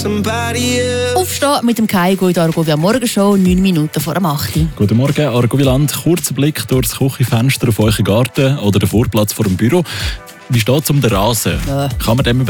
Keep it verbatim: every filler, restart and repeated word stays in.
Aufstehen mit dem Kaigo in der Argovia Morgenshow, neun Minuten vor dem acht Uhr. Guten Morgen, Argoviland. Kurzer Blick durchs Küchenfenster auf euren Garten oder den Vorplatz vor dem Büro. Wie steht es um den Rasen? Ja. Kann man dem überhaupt